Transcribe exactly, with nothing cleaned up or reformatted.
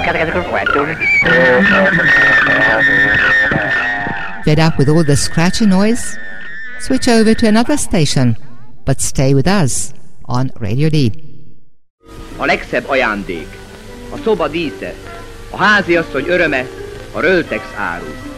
Fed up with all the scratchy noise? Switch over to another station, but stay with us on Radio D. A legszebb ajándék, a szoba dísze, a háziasszony öröme, a Röltex áru.